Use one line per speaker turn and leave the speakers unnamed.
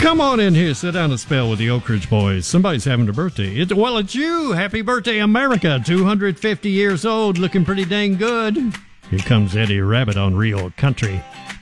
Come on in here. Sit down and spell with the Oak Ridge Boys. Somebody's having a birthday. It's you. Happy birthday, America. 250 years old. Looking pretty dang good. Here comes Eddie Rabbit on Real Country.